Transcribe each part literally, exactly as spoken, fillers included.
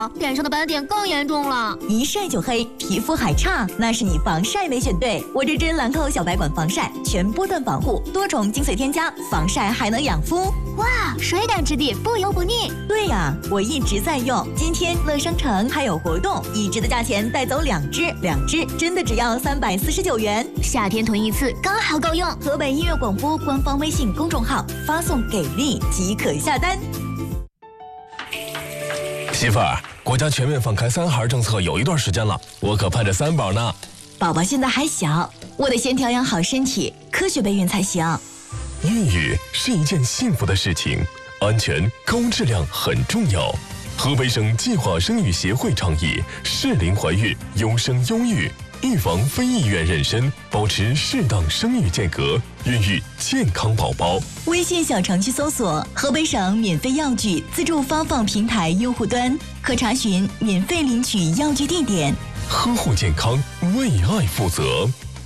脸上的斑点更严重了， 一晒就黑，皮肤还差，那是你防晒没选对。我这支兰蔻小白管防晒，全波段防护，多种精髓添加，防晒还能养肤。 哇，水感质地，不油不腻。 对呀，我一直在用。今天乐商城还有活动，一支的价钱带走两支，两支真的只要三百四十九元。 夏天囤一次刚好够用。 河北音乐广播官方微信公众号发送给力即可下单。 媳妇儿，国家全面放开三孩政策有一段时间了，我可盼着三宝呢。 宝宝现在还小，我得先调养好身体，科学备孕才行。 孕育是一件幸福的事情，安全高质量很重要。河北省计划生育协会倡议适龄怀孕，优生优育，预防非意愿妊娠，保持适当生育间隔，孕育健康宝宝。 微信小程序搜索河北省免费药具自助发放平台用户端，可查询免费领取药具地点。 呵护健康，为爱负责。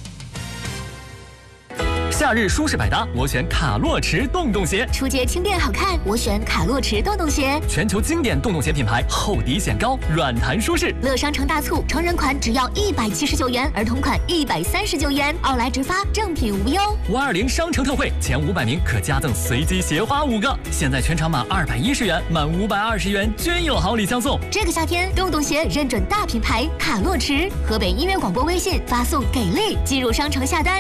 夏日舒适百搭，我选卡洛驰洞洞鞋。 出街轻便好看，我选卡洛驰洞洞鞋。 全球经典洞洞鞋品牌，厚底显高，软弹舒适。 乐商城大促，成人款只要一百七十九元，儿童款一百三十九元，奥莱直发，正品无忧。 五二零商城特惠，前五百名可加赠随机鞋花五个。现在全场满二百一十元，满五百二十元均有好礼相送。 这个夏天，洞洞鞋认准大品牌卡洛驰。河北音乐广播微信发送给力，进入商城下单。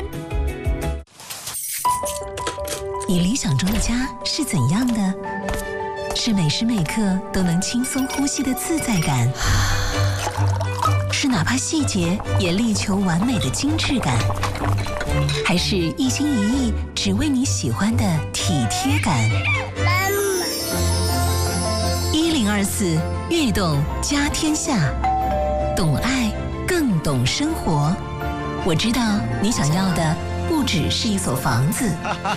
你理想中的家是怎样的？是每时每刻都能轻松呼吸的自在感，是哪怕细节也力求完美的精致感，还是一心一意只为你喜欢的体贴感？一零二四悦动家天下，懂爱更懂生活。我知道你想要的不只是一所房子。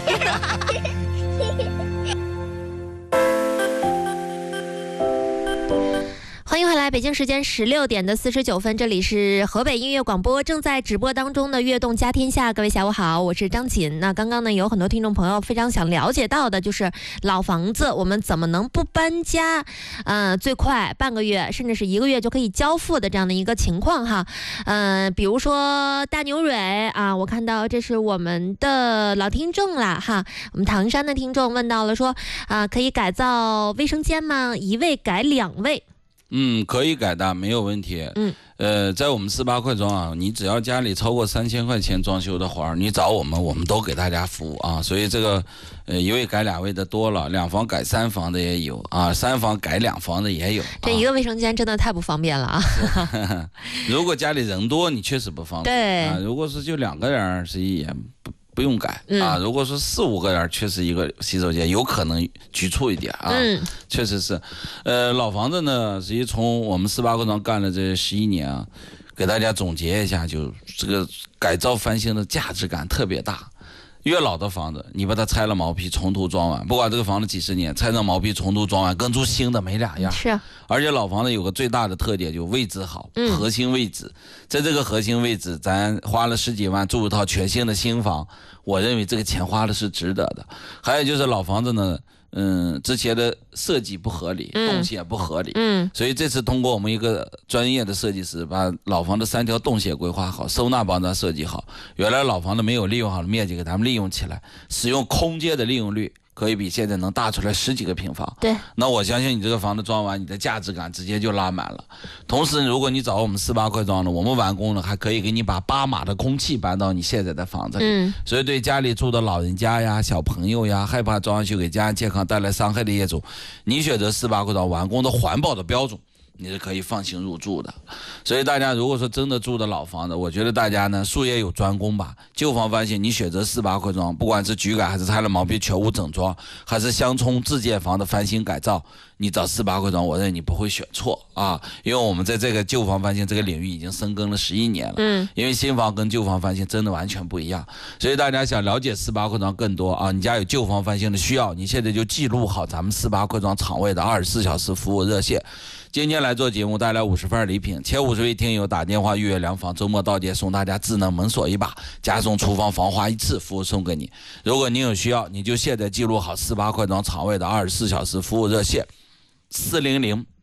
欢迎回来，北京时间十六点的四十九分，这里是河北音乐广播正在直播当中的悦动家天下。各位下午好，我是张锦。那刚刚呢，有很多听众朋友非常想了解到的，就是老房子我们怎么能不搬家？呃，最快半个月甚至是一个月就可以交付的这样的一个情况哈。呃，比如说大牛蕊啊，我看到这是我们的老听众啦哈，我们唐山的听众问到了说啊、呃，可以改造卫生间吗？一卫改两卫。 嗯，可以改的，没有问题。 嗯， 呃，在我们四八快装啊，你只要家里超过三千块钱装修的活儿，你找我们，我们都给大家服务啊。所以这个，呃，一位改两位的多了，两房改三房的也有啊，三房改两房的也有。 这一个卫生间真的太不方便了啊！ 啊如果家里人多，你确实不方便。 对啊，如果是就两个人，实际也不。不用改、嗯、啊！如果说四五个人，确实一个洗手间有可能局促一点啊。嗯，确实是。呃，老房子呢，实际从我们四八快装干了这十一年啊，给大家总结一下，就这个改造翻新的价值感特别大。越老的房子，你把它拆了毛坯，从头装完，不管这个房子几十年，拆成毛坯，从头装完，跟住新的没两样。 是。 而且老房子有个最大的特点，就位置好，嗯、核心位置，在这个核心位置，咱花了十几万住一套全新的新房，我认为这个钱花的是值得的。还有就是老房子呢，嗯，之前的设计不合理，动线不合理，嗯，所以这次通过我们一个专业的设计师，把老房的三条动线规划好，收纳帮咱设计好，原来老房子没有利用好的面积给咱们利用起来，使用空间的利用率可以比现在能大出来十几个平方。 对， 那我相信你这个房子装完，你的价值感直接就拉满了。同时，如果你找我们四八快装的，我们完工了，还可以给你把八码的空气搬到你现在的房子里。嗯，所以对家里住的老人家呀、小朋友呀，害怕装修给家人健康带来伤害的业主，你选择四八快装完工的环保的标准，你是可以放心入住的。所以大家如果说真的住的老房子，我觉得大家呢术业有专攻吧，旧房翻新你选择四八快装，不管是局改还是拆了毛坯全屋整装，还是相冲自建房的翻新改造，你找四八快装，我认为你不会选错啊！因为我们在这个旧房翻新这个领域已经深耕了十一年了。嗯，因为新房跟旧房翻新真的完全不一样，所以大家想了解四八快装更多啊，你家有旧房翻新的需要，你现在就记录好咱们四八快装厂位的二十四小时服务热线。今天来做节目带来五十份礼品，前五十位听友打电话预约量房，周末到店送大家智能门锁一把，加送厨房防滑一次，服务送给你。如果您有需要，你就现在记录好四八快装厂位的二十四小时服务热线四零零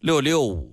六六五